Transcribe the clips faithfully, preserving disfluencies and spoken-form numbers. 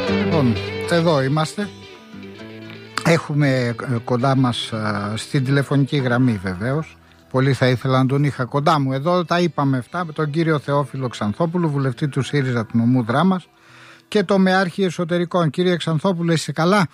Λοιπόν, εδώ είμαστε. Έχουμε κοντά μας στην τηλεφωνική γραμμή βεβαίως. Πολύ θα ήθελα να τον είχα κοντά μου. Εδώ τα είπαμε αυτά με τον κύριο Θεόφιλο Ξανθόπουλο, βουλευτή του ΣΥΡΙΖΑ του νομού Δράμας, και το Μεάρχη Εσωτερικών. Κύριε Ξανθόπουλο, είσαι καλά?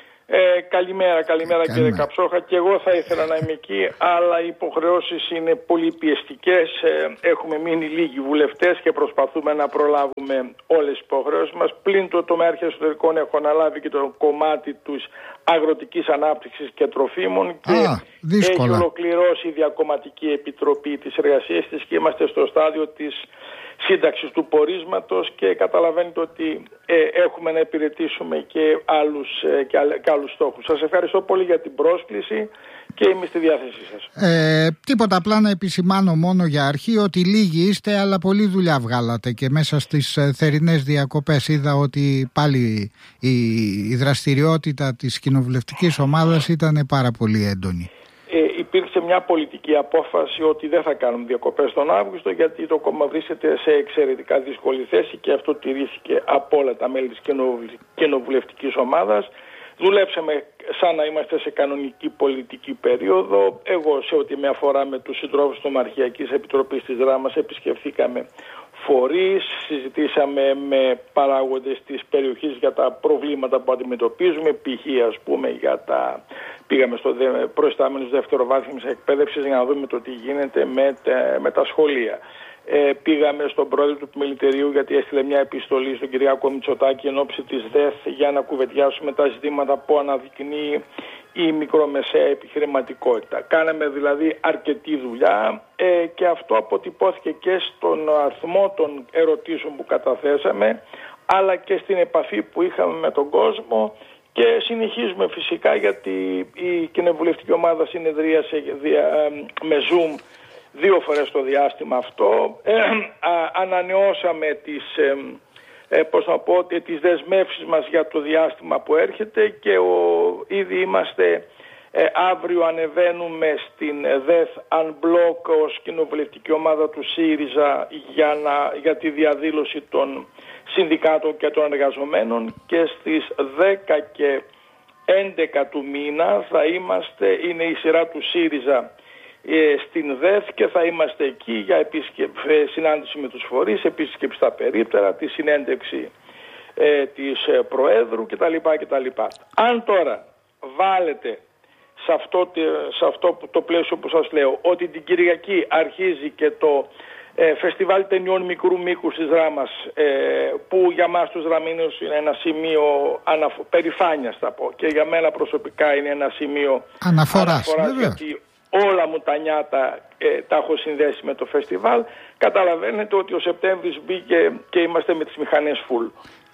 Ε, καλημέρα, καλημέρα κύριε Καψόχα. Και εγώ θα ήθελα να είμαι εκεί, αλλά οι υποχρεώσεις είναι πολύ πιεστικές. Ε, έχουμε μείνει λίγοι βουλευτές και προσπαθούμε να προλάβουμε όλες τις υποχρεώσεις μας. Πλην το τομέα εσωτερικών έχω αναλάβει και το κομμάτι της αγροτικής ανάπτυξης και τροφίμων. Και Α, έχει ολοκληρώσει η Διακομματική Επιτροπή της εργασίας της και είμαστε στο στάδιο της σύνταξης του πορίσματος και καταλαβαίνετε ότι ε, έχουμε να υπηρετήσουμε και άλλους, ε, και, άλλ, και άλλους στόχους. Σας ευχαριστώ πολύ για την πρόσκληση και είμαι στη διάθεσή σας. Ε, τίποτα, απλά να επισημάνω μόνο για αρχή ότι λίγοι είστε, αλλά πολλή δουλειά βγάλατε και μέσα στις θερινές διακοπές είδα ότι πάλι η, η δραστηριότητα της κοινοβουλευτικής ομάδας ήταν πάρα πολύ έντονη. Ε, υπήρξε μια πολιτική απόφαση ότι δεν θα κάνουμε διακοπές τον Αύγουστο, γιατί το κόμμα βρίσκεται σε εξαιρετικά δύσκολη θέση και αυτό τηρήθηκε από όλα τα μέλη της κοινοβουλευτικής ομάδας. Δουλέψαμε σαν να είμαστε σε κανονική πολιτική περίοδο. Εγώ, σε ό,τι με αφορά, με τους συντρόφους της Νομαρχιακής Επιτροπής της Δράμας επισκεφθήκαμε φορείς, συζητήσαμε με παράγοντες της περιοχής για τα προβλήματα που αντιμετωπίζουμε, π.χ. ας πούμε για τα... πήγαμε στο προϊστάμενος δευτεροβάθμιας εκπαίδευσης για να δούμε το τι γίνεται με τα, με τα σχολεία. Ε, πήγαμε στον πρόεδρο του Επιμελητηρίου, γιατί έστειλε μια επιστολή στον Κυριάκο Μητσοτάκη εν ώψη της ΔΕΘ για να κουβεντιάσουμε τα ζητήματα που αναδεικνύει η μικρομεσαία επιχειρηματικότητα. Κάναμε δηλαδή αρκετή δουλειά ε, και αυτό αποτυπώθηκε και στον αριθμό των ερωτήσεων που καταθέσαμε, αλλά και στην επαφή που είχαμε με τον κόσμο, και συνεχίζουμε φυσικά, γιατί η κοινοβουλευτική ομάδα συνεδρίασε με Zoom δύο φορές το διάστημα αυτό. Ε, α, ανανεώσαμε τις, ε, ε, πώς να πω, τις δεσμεύσεις μας για το διάστημα που έρχεται και ο, ήδη είμαστε, ε, αύριο ανεβαίνουμε στην ΔΕΘ Unblock ως κοινοβουλευτική ομάδα του ΣΥΡΙΖΑ για, να, για τη διαδήλωση των συνδικάτων και των εργαζομένων, και στις δέκα και έντεκα του μήνα θα είμαστε, είναι η σειρά του ΣΥΡΙΖΑ στην ΔΕΘ και θα είμαστε εκεί για επισκε... συνάντηση με τους φορείς, επίσκεψη στα περίπτερα, τη συνέντευξη ε, της ε, Προέδρου κτλ. κτλ. Αν τώρα βάλετε σε αυτό, σε αυτό το πλαίσιο που σας λέω ότι την Κυριακή αρχίζει και το ε, φεστιβάλ ταινιών μικρού μήκους της Δράμας, ε, που για μας τους Δραμήνους είναι ένα σημείο αναφο... περηφάνειας θα πω, και για μένα προσωπικά είναι ένα σημείο αναφοράς, αναφοράς γιατί όλα μου τα νιάτα ε, τα έχω συνδέσει με το φεστιβάλ. Καταλαβαίνετε ότι ο Σεπτέμβρης μπήκε και είμαστε με τις μηχανές full.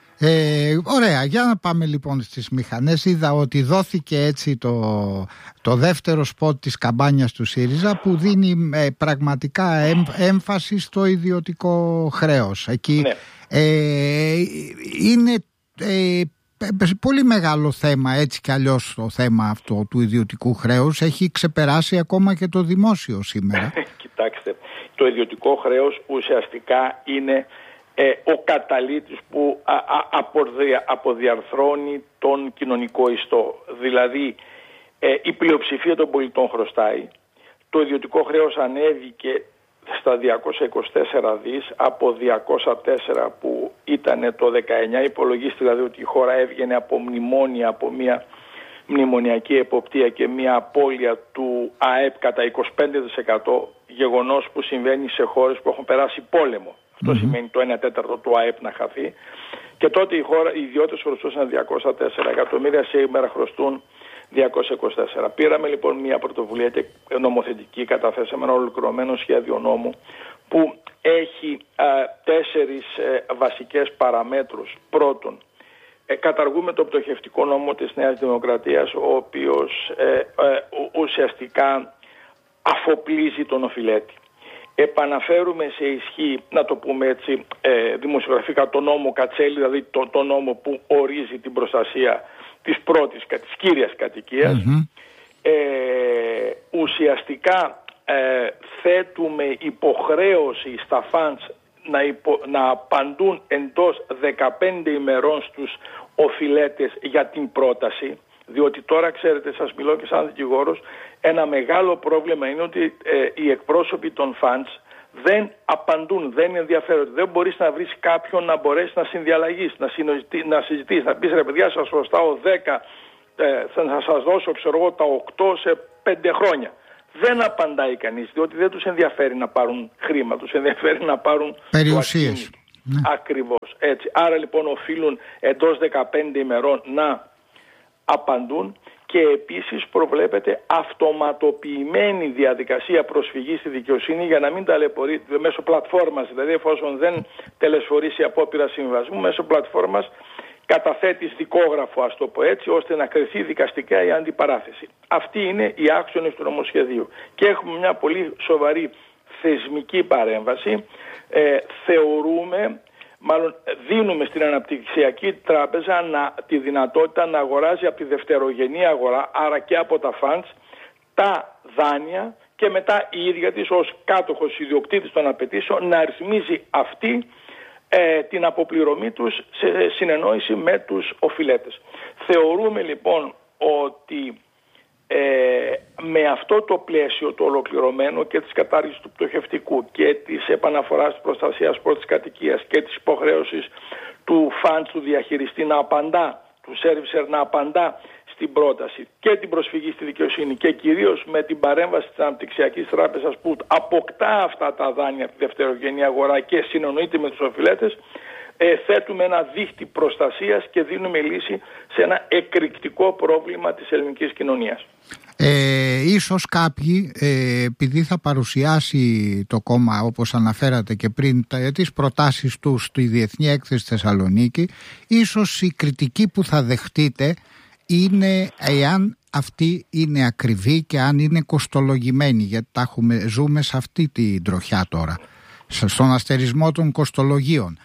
Ε, ωραία, για να πάμε λοιπόν στις μηχανές. Είδα ότι δόθηκε έτσι το, το δεύτερο σποτ της καμπάνιας του ΣΥΡΙΖΑ, που δίνει ε, πραγματικά έμ, έμφαση στο ιδιωτικό χρέος. Εκεί ναι. ε, είναι... Ε, πολύ μεγάλο θέμα, έτσι κι αλλιώς, το θέμα αυτό του ιδιωτικού χρέους έχει ξεπεράσει ακόμα και το δημόσιο σήμερα. Κοιτάξτε, το ιδιωτικό χρέος ουσιαστικά είναι ε, ο καταλύτης που α, α, αποδια, αποδιαρθρώνει τον κοινωνικό ιστό. Δηλαδή ε, η πλειοψηφία των πολιτών χρωστάει. Το ιδιωτικό χρέος ανέβηκε στα διακόσια είκοσι τέσσερα δις από διακόσια τέσσερα που ήταν το δεκαεννιά. Υπολογίστε δηλαδή ότι η χώρα έβγαινε από μνημόνια, από μια μνημονιακή εποπτεία και μια απώλεια του ΑΕΠ κατά είκοσι πέντε τοις εκατό, γεγονός που συμβαίνει σε χώρες που έχουν περάσει πόλεμο. Αυτό mm-hmm. σημαίνει το ένα τέταρτο του ΑΕΠ να χαθεί. Και τότε η χώρα, οι ιδιώτες χρωστούσαν διακόσια τέσσερα εκατομμύρια, σήμερα χρωστούν διακόσια είκοσι τέσσερα. Πήραμε λοιπόν μια πρωτοβουλία νομοθετική, καταθέσαμε ένα ολοκληρωμένο σχέδιο νόμου που έχει α, τέσσερις ε, βασικές παραμέτρους. Πρώτον, ε, καταργούμε το πτωχευτικό νόμο της Νέας Δημοκρατίας, ο οποίος ε, ε, ουσιαστικά αφοπλίζει τον οφειλέτη. Επαναφέρουμε σε ισχύ, να το πούμε έτσι ε, δημοσιογραφικά, το νόμο Κατσέλη, δηλαδή το, το νόμο που ορίζει την προστασία της πρώτης, της κύριας κατοικίας. Mm-hmm. Ε, ουσιαστικά ε, θέτουμε υποχρέωση στα φαντς να, υπο, να απαντούν εντός δεκαπέντε ημερών στους οφειλέτες για την πρόταση, διότι τώρα, ξέρετε, σας μιλώ και σαν δικηγόρος, ένα μεγάλο πρόβλημα είναι ότι ε, οι εκπρόσωποι των funds δεν απαντούν, δεν ενδιαφέρονται. Δεν μπορείς να βρεις κάποιον να μπορέσει να συνδιαλλαγείς, να, να συζητήσεις, να πεις ρε παιδιά, σας χρωστάω δέκα, ε, θα σας δώσω ξέρω εγώ τα οκτώ σε πέντε χρόνια. Δεν απαντάει κανείς, διότι δεν τους ενδιαφέρει να πάρουν χρήμα, τους ενδιαφέρει να πάρουν περιουσίες. Ναι. Ακριβώς έτσι. Άρα λοιπόν οφείλουν εντός δεκαπέντε ημερών να απαντούν. Και επίσης προβλέπεται αυτοματοποιημένη διαδικασία προσφυγής στη δικαιοσύνη για να μην ταλαιπωρεί μέσω πλατφόρμας, δηλαδή εφόσον δεν τελεσφορήσει απόπειρα συμβασμού, μέσω πλατφόρμας καταθέτεις δικόγραφο, ας το πω έτσι, ώστε να κριθεί δικαστικά η αντιπαράθεση. Αυτοί είναι οι άξονες του νομοσχεδίου. Και έχουμε μια πολύ σοβαρή θεσμική παρέμβαση. Ε, θεωρούμε... Μάλλον δίνουμε στην Αναπτυξιακή Τράπεζα να, τη δυνατότητα να αγοράζει από τη δευτερογενή αγορά, άρα και από τα funds, τα δάνεια και μετά η ίδια της ως κάτοχος ιδιοκτήτης των απαιτήσεων να ρυθμίζει αυτή ε, την αποπληρωμή τους σε συνεννόηση με τους οφειλέτες. Θεωρούμε λοιπόν ότι Ε, με αυτό το πλαίσιο το ολοκληρωμένο και της κατάργησης του πτωχευτικού και της επαναφοράς της προστασίας πρώτης κατοικίας και της υποχρέωσης του funds του διαχειριστή να απαντά, του servicer να απαντά στην πρόταση και την προσφυγή στη δικαιοσύνη και κυρίως με την παρέμβαση της Αναπτυξιακής Τράπεζας που αποκτά αυτά τα δάνεια από τη δευτερογενή αγορά και συνεννοείται με τους οφειλέτες, Ε, θέτουμε ένα δίχτυ προστασίας και δίνουμε λύση σε ένα εκρηκτικό πρόβλημα της ελληνικής κοινωνίας. Ε, ίσως κάποιοι, ε, επειδή θα παρουσιάσει το κόμμα, όπως αναφέρατε και πριν, τα, τις προτάσεις του στη Διεθνή Έκθεση Θεσσαλονίκη, ίσως η κριτική που θα δεχτείτε είναι εάν αυτή είναι ακριβή και αν είναι κοστολογημένη, γιατί τα έχουμε, ζούμε σε αυτή την τροχιά τώρα, στον αστερισμό των κοστολογίων.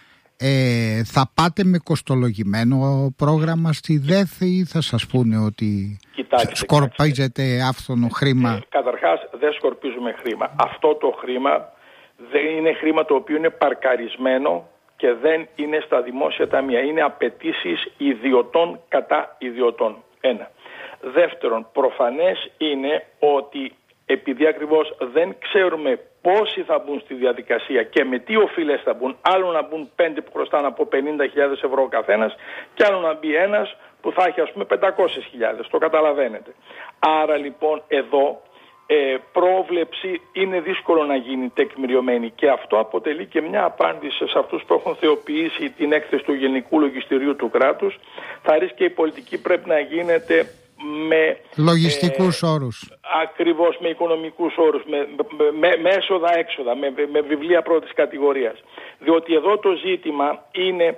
Ε, θα πάτε με κοστολογημένο πρόγραμμα στη ΔΕΘ ή θα σας πούνε ότι κοιτάξτε, σκορπίζετε κοιτάξτε. άφθονο χρήμα? Ε, καταρχάς δεν σκορπίζουμε χρήμα. Αυτό το χρήμα δεν είναι χρήμα το οποίο είναι παρκαρισμένο και δεν είναι στα δημόσια ταμεία. Είναι απαιτήσεις ιδιωτών κατά ιδιωτών. Ένα. Δεύτερον, προφανές είναι ότι επειδή ακριβώς δεν ξέρουμε πόσοι θα μπουν στη διαδικασία και με τι οφείλες θα μπουν, άλλο να μπουν πέντε που χρωστάνε από πενήντα χιλιάδες ευρώ ο καθένας και άλλο να μπει ένας που θα έχει ας πούμε πεντακόσιες χιλιάδες, το καταλαβαίνετε. Άρα λοιπόν εδώ ε, πρόβλεψη είναι δύσκολο να γίνει τεκμηριωμένη και αυτό αποτελεί και μια απάντηση σε αυτούς που έχουν θεοποιήσει την έκθεση του Γενικού Λογιστηρίου του κράτους. Θα ρίσκει και η πολιτική πρέπει να γίνεται με λογιστικούς ε, όρους. Ακριβώς, με οικονομικούς όρους, με, με, με έσοδα-έξοδα, με, με βιβλία πρώτης κατηγορίας. Διότι εδώ το ζήτημα είναι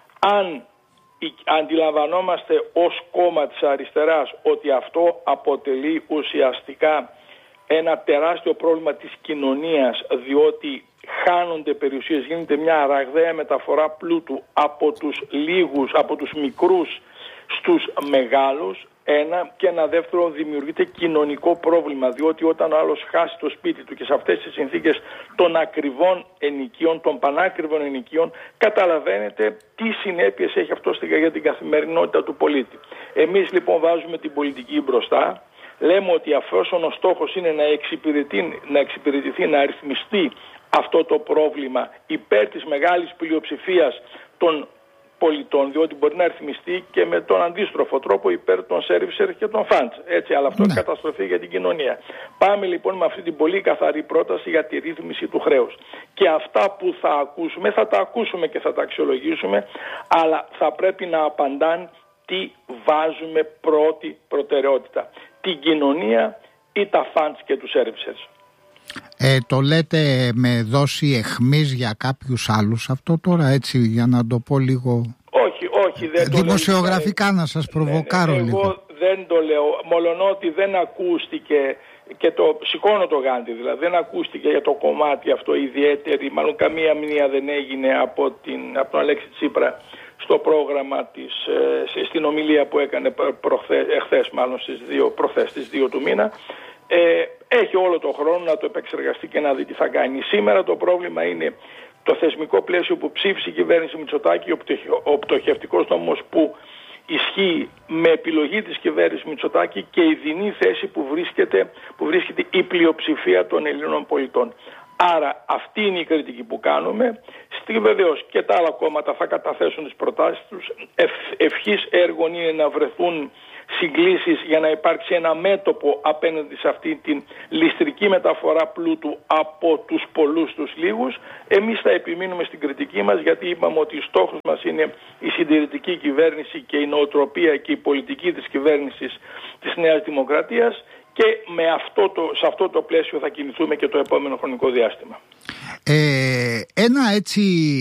αν αντιλαμβανόμαστε ως κόμμα της αριστεράς ότι αυτό αποτελεί ουσιαστικά ένα τεράστιο πρόβλημα της κοινωνίας, διότι χάνονται περιουσίες, γίνεται μια ραγδαία μεταφορά πλούτου από τους λίγους, από τους μικρούς στους μεγάλους. Ένα, και ένα δεύτερο, δημιουργείται κοινωνικό πρόβλημα, διότι όταν ο άλλος χάσει το σπίτι του και σε αυτές τις συνθήκες των ακριβών ενοικίων, των πανάκριβων ενοικίων, καταλαβαίνετε τι συνέπειες έχει αυτό για την καθημερινότητα του πολίτη. Εμείς λοιπόν βάζουμε την πολιτική μπροστά, λέμε ότι αφόσον ο στόχος είναι να εξυπηρετηθεί, να, εξυπηρετηθεί, να αριθμιστεί αυτό το πρόβλημα υπέρ της μεγάλης πλειοψηφίας των πολιτών, διότι μπορεί να ρυθμιστεί και με τον αντίστροφο τρόπο υπέρ των servicer και των funds. Έτσι, αλλά αυτό ναι. είναι καταστροφή για την κοινωνία. Πάμε λοιπόν με αυτή την πολύ καθαρή πρόταση για τη ρύθμιση του χρέους. Και αυτά που θα ακούσουμε, θα τα ακούσουμε και θα τα αξιολογήσουμε, αλλά θα πρέπει να απαντάν τι βάζουμε πρώτη προτεραιότητα. Την κοινωνία ή τα funds και τους servicers. Ε, το λέτε με δόση εχμής για κάποιους άλλους αυτό τώρα, έτσι, για να το πω λίγο? Όχι, όχι, δεν το δημοσιογραφικά λέω. Να σας προβοκάρω ναι, ναι, λίγο. Εγώ δεν το λέω, μολονότι δεν ακούστηκε και το σηκώνω το γάντι, δηλαδή δεν ακούστηκε για το κομμάτι αυτό ιδιαίτερη, μάλλον καμία μνήμα δεν έγινε από, την, από τον Αλέξη Τσίπρα στο πρόγραμμα της, ε, στην ομιλία που έκανε προχθές, εχθές μάλλον στις δύο, προχθές στις δύο του μήνα. Ε, έχει όλο το χρόνο να το επεξεργαστεί και να δει τι θα κάνει. Σήμερα το πρόβλημα είναι το θεσμικό πλαίσιο που ψήφισε η κυβέρνηση Μητσοτάκη, ο πτωχευτικός νόμος που ισχύει με επιλογή της κυβέρνησης Μητσοτάκη και η δινή θέση που βρίσκεται, που βρίσκεται η πλειοψηφία των Ελλήνων πολιτών. Άρα αυτή είναι η κριτική που κάνουμε. Στη βεβαίως και τα άλλα κόμματα θα καταθέσουν τις προτάσεις τους. Ευ, ευχής έργων είναι να βρεθούν συγκλήσεις για να υπάρξει ένα μέτωπο απέναντι σε αυτή την ληστρική μεταφορά πλούτου από τους πολλούς τους λίγους. Εμείς θα επιμείνουμε στην κριτική μας, γιατί είπαμε ότι στόχος μας είναι η συντηρητική κυβέρνηση και η νοοτροπία και η πολιτική της κυβέρνησης της Νέας Δημοκρατίας, και με αυτό το, σε αυτό το πλαίσιο θα κινηθούμε και το επόμενο χρονικό διάστημα. Ε, ένα έτσι,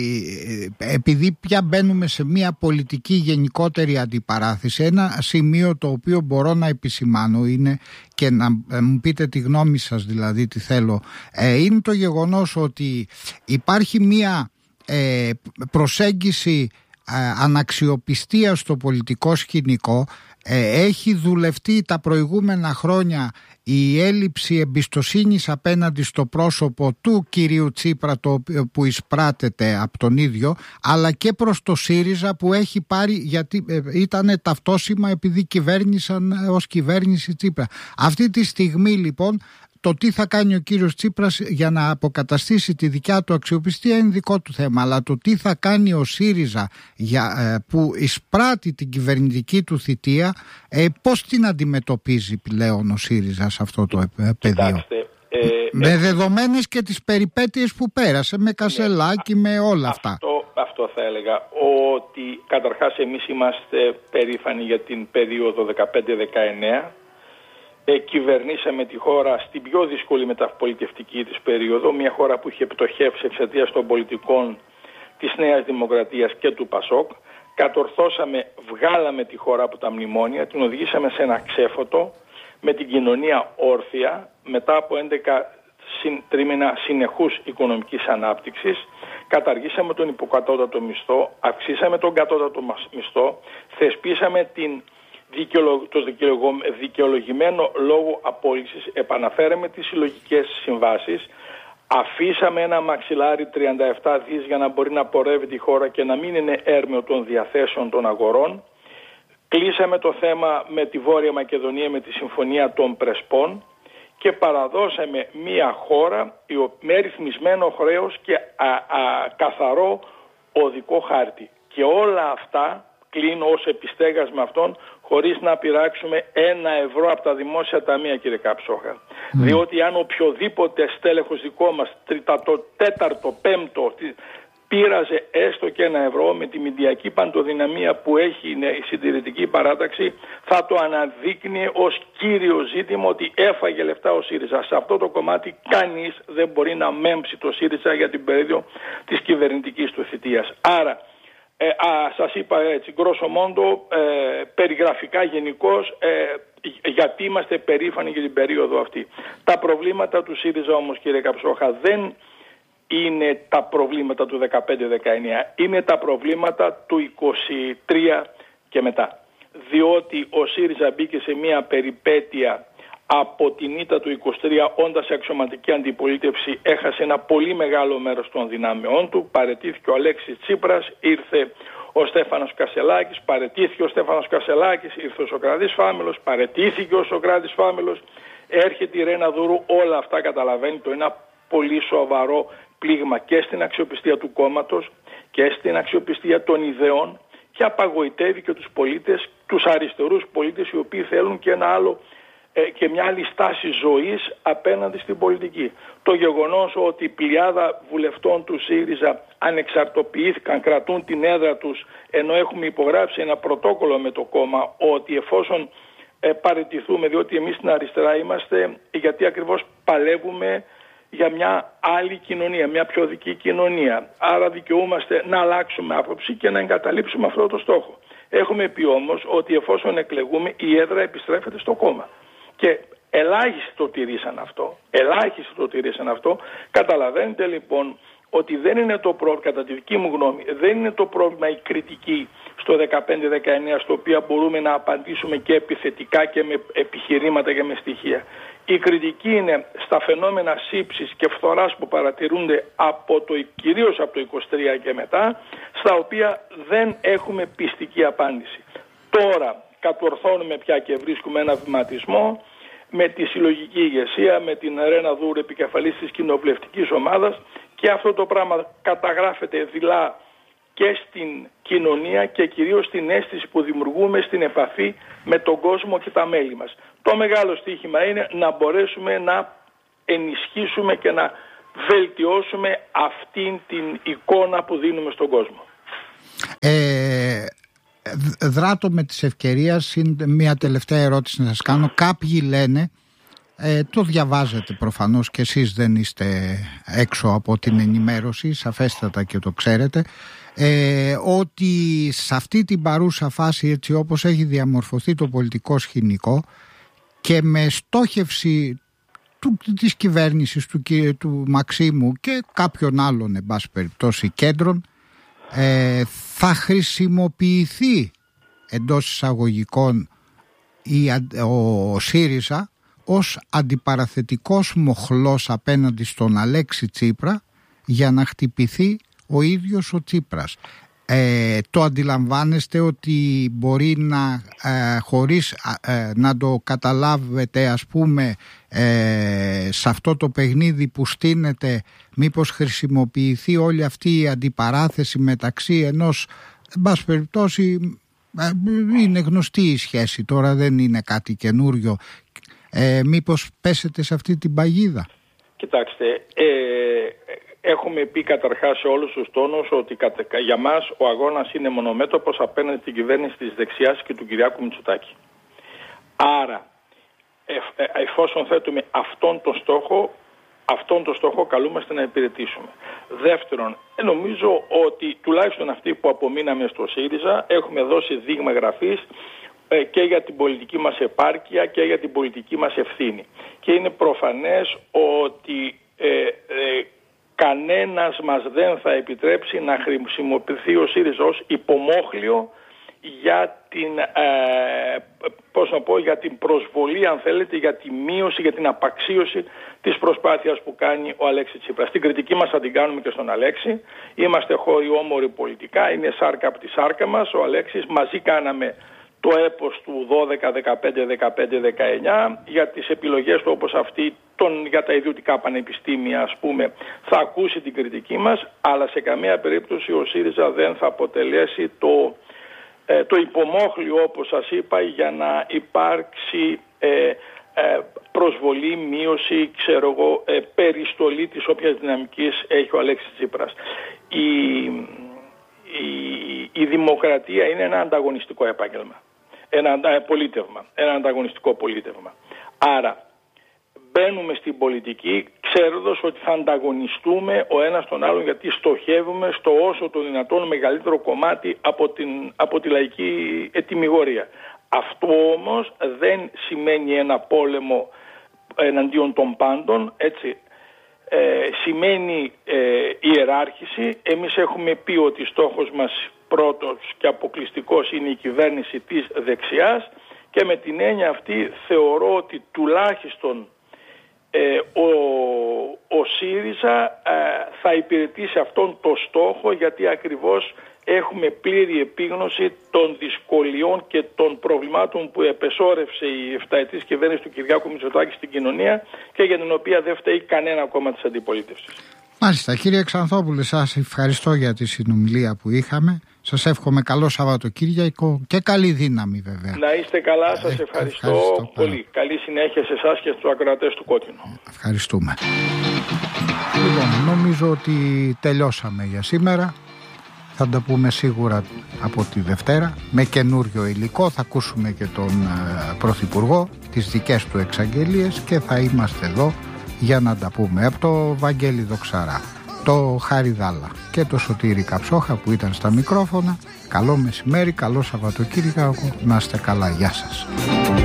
επειδή πια μπαίνουμε σε μια πολιτική γενικότερη αντιπαράθεση, ένα σημείο το οποίο μπορώ να επισημάνω είναι, και να μου πείτε τη γνώμη σας δηλαδή τι θέλω, ε, είναι το γεγονός ότι υπάρχει μια ε, προσέγγιση ε, αναξιοπιστία στο πολιτικό σκηνικό. Ε, έχει δουλευτεί τα προηγούμενα χρόνια η έλλειψη εμπιστοσύνης απέναντι στο πρόσωπο του κυρίου Τσίπρα, το, που εισπράτεται από τον ίδιο, αλλά και προς το ΣΥΡΙΖΑ που έχει πάρει, γιατί ε, ήταν ταυτόσημα επειδή κυβέρνησαν ως κυβέρνηση Τσίπρα. Αυτή τη στιγμή λοιπόν το τι θα κάνει ο κύριος Τσίπρας για να αποκαταστήσει τη δικιά του αξιοπιστία είναι δικό του θέμα, αλλά το τι θα κάνει ο ΣΥΡΙΖΑ για, ε, που εισπράττει την κυβερνητική του θητεία, ε, πώς την αντιμετωπίζει πλέον ο ΣΥΡΙΖΑ σε αυτό το ε, πεδίο? Κοιτάξτε, ε, με ε, δεδομένες και τις περιπέτειες που πέρασε, με Κασελάκη, ναι, με όλα αυτά. Αυτό, αυτό θα έλεγα, ότι καταρχάς εμείς είμαστε περήφανοι για την περίοδο δεκαπέντε δεκαεννέα. Ε, κυβερνήσαμε τη χώρα στην πιο δύσκολη μεταπολιτευτική της περίοδο, μια χώρα που είχε πτωχεύσει εξαιτίας των πολιτικών της Νέας Δημοκρατίας και του Πασόκ. Κατορθώσαμε, βγάλαμε τη χώρα από τα μνημόνια, την οδηγήσαμε σε ένα ξέφωτο, με την κοινωνία όρθια, μετά από έντεκα τρίμηνα συνεχούς οικονομικής ανάπτυξης. Καταργήσαμε τον υποκατώτατο μισθό, αυξήσαμε τον κατώτατο μισθό, θεσπίσαμε την το δικαιολογημένο λόγο απόλυσης, επαναφέραμε τις συλλογικές συμβάσεις, αφήσαμε ένα μαξιλάρι τριάντα επτά δις για να μπορεί να πορεύει τη χώρα και να μην είναι έρμεο των διαθέσεων των αγορών. Κλείσαμε το θέμα με τη Βόρεια Μακεδονία με τη Συμφωνία των Πρεσπών και παραδώσαμε μια χώρα με ρυθμισμένο χρέος και α, α, καθαρό οδικό χάρτη. Και όλα αυτά κλείνω ως επιστέγασμα αυτών, χωρίς να πειράξουμε ένα ευρώ από τα δημόσια ταμεία, κύριε Καψόχα. Mm. Διότι αν οποιοδήποτε στέλεχος δικό μας, τρίτατο, τέταρτο, πέμπτο, πήραζε έστω και ένα ευρώ, με τη μηντιακή παντοδυναμία που έχει η συντηρητική παράταξη, θα το αναδείκνυε ως κύριο ζήτημα ότι έφαγε λεφτά ο ΣΥΡΙΖΑ. Σε αυτό το κομμάτι κανείς δεν μπορεί να μέμψει το ΣΥΡΙΖΑ για την περίοδο της κυβερνητικής του θητείας. Άρα, Ε, α, σας είπα έτσι γκρόσο μόντο, ε, περιγραφικά γενικώς, ε, γιατί είμαστε περήφανοι για την περίοδο αυτή. Τα προβλήματα του ΣΥΡΙΖΑ όμως, κύριε Καψόχα, δεν είναι τα προβλήματα του δεκαπέντε δεκαεννέα, είναι τα προβλήματα του είκοσι τρία και μετά. Διότι ο ΣΥΡΙΖΑ μπήκε σε μια περιπέτεια από την ήττα του είκοσι τρία, όντας σε αξιωματική αντιπολίτευση, έχασε ένα πολύ μεγάλο μέρος των δυνάμεών του. Παραιτήθηκε ο Αλέξης Τσίπρας, ήρθε ο Στέφανος Κασελάκης, παραιτήθηκε ο Στέφανος Κασελάκης, ήρθε ο Σωκράτης Φάμελος, παραιτήθηκε ο Σωκράτης Φάμελος, έρχεται η Ρένα Δούρου. Όλα αυτά, καταλαβαίνετε, είναι ένα πολύ σοβαρό πλήγμα και στην αξιοπιστία του κόμματος και στην αξιοπιστία των ιδεών, και απαγοητεύει και τους πολίτες, τους αριστερούς πολίτες, οι οποίοι θέλουν και ένα άλλο και μια άλλη στάση ζωής απέναντι στην πολιτική. Το γεγονός ότι η πλειάδα βουλευτών του ΣΥΡΙΖΑ ανεξαρτοποιήθηκαν, κρατούν την έδρα τους, ενώ έχουμε υπογράψει ένα πρωτόκολλο με το κόμμα ότι εφόσον ε, παραιτηθούμε, διότι εμείς στην αριστερά είμαστε, γιατί ακριβώς παλεύουμε για μια άλλη κοινωνία, μια πιο δική κοινωνία. Άρα δικαιούμαστε να αλλάξουμε άποψη και να εγκαταλείψουμε αυτό το στόχο. Έχουμε πει όμως ότι εφόσον εκλεγούμε, η έδρα επιστρέφεται στο κόμμα. Και ελάχιστοι το τηρήσαν αυτό. Ελάχιστοι το τηρήσαν αυτό. Καταλαβαίνετε λοιπόν ότι δεν είναι το πρόβλημα, κατά τη δική μου γνώμη, δεν είναι το πρόβλημα η κριτική στο δεκαπέντε δεκαεννιά, στο οποίο μπορούμε να απαντήσουμε και επιθετικά και με επιχειρήματα και με στοιχεία. Η κριτική είναι στα φαινόμενα σύψης και φθοράς που παρατηρούνται από το, κυρίως από το είκοσι τρία και μετά, στα οποία δεν έχουμε πιστική απάντηση. Τώρα κατορθώνουμε πια και βρίσκουμε ένα βηματισμό με τη συλλογική ηγεσία, με την Ρένα Δούρ, επικεφαλής της κοινοβουλευτικής ομάδας, και αυτό το πράγμα καταγράφεται δειλά και στην κοινωνία και κυρίως στην αίσθηση που δημιουργούμε στην επαφή με τον κόσμο και τα μέλη μας. Το μεγάλο στοίχημα είναι να μπορέσουμε να ενισχύσουμε και να βελτιώσουμε αυτήν την εικόνα που δίνουμε στον κόσμο. Ε, δράτω με τις ευκαιρίες, μια τελευταία ερώτηση να σας κάνω. Κάποιοι λένε, ε, το διαβάζετε προφανώς και εσείς δεν είστε έξω από την ενημέρωση, σαφέστατα και το ξέρετε, ε, ότι σε αυτή την παρούσα φάση, έτσι όπως έχει διαμορφωθεί το πολιτικό σκηνικό και με στόχευση του, της κυβέρνησης του, του Μαξίμου και κάποιων άλλων εν πάση περιπτώσει κέντρων, ε, θα χρησιμοποιηθεί εντός εισαγωγικών η, ο ΣΥΡΙΖΑ ως αντιπαραθετικός μοχλός απέναντι στον Αλέξη Τσίπρα για να χτυπηθεί ο ίδιος ο Τσίπρας. Ε, το αντιλαμβάνεστε ότι μπορεί να ε, χωρίς ε, να το καταλάβετε, ας πούμε, ε, σε αυτό το παιχνίδι που στείνεται, μήπως χρησιμοποιηθεί όλη αυτή η αντιπαράθεση μεταξύ ενός, εν πάση περιπτώσει, ε, είναι γνωστή η σχέση τώρα, δεν είναι κάτι καινούριο, ε, μήπως πέσετε σε αυτή την παγίδα? Κοιτάξτε, ε, έχουμε πει καταρχάς σε όλους τους τόνους ότι για μας ο αγώνας είναι μονομέτωπος απέναντι στην κυβέρνηση της δεξιάς και του Κυριάκου Μητσοτάκη. Άρα, εφόσον θέτουμε αυτόν τον στόχο, αυτόν τον στόχο καλούμαστε να υπηρετήσουμε. Δεύτερον, νομίζω ότι τουλάχιστον αυτοί που απομείναμε στο ΣΥΡΙΖΑ έχουμε δώσει δείγμα γραφής και για την πολιτική μας επάρκεια και για την πολιτική μας ευθύνη. Και είναι προφανές ότι ε, ε, κανένας μας δεν θα επιτρέψει να χρησιμοποιηθεί ο ΣΥΡΙΖΑ ως υπομόχλιο για την, ε, πώς να πω, για την προσβολή, αν θέλετε, για τη μείωση, για την απαξίωση της προσπάθειας που κάνει ο Αλέξης Τσίπρας. Την κριτική μας θα την κάνουμε και στον Αλέξη. Είμαστε χώροι όμοροι πολιτικά, είναι σάρκα από τη σάρκα μας. Ο Αλέξης, μαζί κάναμε το έπος του δώδεκα, δεκαπέντε, δεκαπέντε, δεκαεννιά, για τις επιλογές του όπως αυτή, τον, για τα ιδιωτικά πανεπιστήμια, ας πούμε, θα ακούσει την κριτική μας, αλλά σε καμία περίπτωση ο ΣΥΡΙΖΑ δεν θα αποτελέσει το, ε, το υπομόχλιο, όπως σας είπα, για να υπάρξει ε, ε, προσβολή, μείωση, ξέρω εγώ, ε, περιστολή της όποιας δυναμικής έχει ο Αλέξης Τσίπρας. Η, η, η δημοκρατία είναι ένα ανταγωνιστικό επάγγελμα. Ένα πολίτευμα, ένα ανταγωνιστικό πολίτευμα. Άρα μπαίνουμε στην πολιτική ξέροντας ότι θα ανταγωνιστούμε ο ένας τον άλλον, γιατί στοχεύουμε στο όσο το δυνατόν μεγαλύτερο κομμάτι από, την, από τη λαϊκή ετυμηγορία. Αυτό όμως δεν σημαίνει ένα πόλεμο εναντίον των πάντων, έτσι. Ε, σημαίνει ε, ιεράρχηση. Εμείς έχουμε πει ότι στόχος μας πρώτος και αποκλειστικός είναι η κυβέρνηση της δεξιάς, και με την έννοια αυτή θεωρώ ότι τουλάχιστον ε, ο, ο ΣΥΡΙΖΑ ε, θα υπηρετήσει αυτόν το στόχο, γιατί ακριβώς έχουμε πλήρη επίγνωση των δυσκολιών και των προβλημάτων που επεσόρευσε η εφταετής κυβέρνηση του Κυριάκου Μητσοτάκη στην κοινωνία και για την οποία δεν φταίει κανένα κόμμα της αντιπολίτευσης. Μάλιστα, κύριε Ξανθόπουλε, σας ευχαριστώ για τη συνομιλία που είχαμε. Σας εύχομαι καλό Σαββατοκύριακο και καλή δύναμη, βέβαια. Να είστε καλά, σας ευχαριστώ, ευχαριστώ πολύ. πολύ. Καλή συνέχεια σε εσάς και στους ακροατές του Κόκκινου. Ευχαριστούμε. Λοιπόν, νομίζω ότι τελειώσαμε για σήμερα. Θα τα πούμε σίγουρα από τη Δευτέρα με καινούριο υλικό. Θα ακούσουμε και τον ε, Πρωθυπουργό, τις δικές του εξαγγελίες, και θα είμαστε εδώ για να τα πούμε. Από το Βαγγέλη Δοξαρά, το Χάρη Δάλα και το Σωτήρη Καψόχα που ήταν στα μικρόφωνα. Καλό μεσημέρι, καλό Σαββατοκύριακο, να είστε καλά, γεια σας.